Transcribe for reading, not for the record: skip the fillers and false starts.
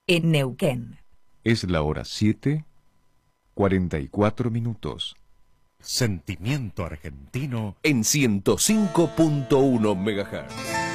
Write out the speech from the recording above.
en Neuquén. Es la hora 7:44. Sentimiento argentino En 105.1 MHz.